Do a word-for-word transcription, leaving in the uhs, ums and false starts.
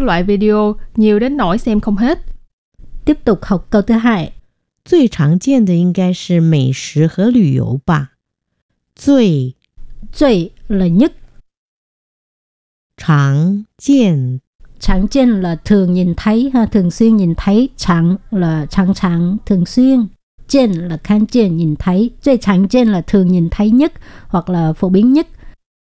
loại video nhiều đến nỗi xem không hết. Tiếp tục học câu thứ hai. 最常见的应该是美食和旅游吧。最最 là nhất. 常见常见 là thường nhìn thấy, ha, thường xuyên nhìn thấy.常là常常, thường xuyên.见là 看见, nhìn thấy. 最常见 là thường nhìn thấy nhất hoặc là phổ biến nhất.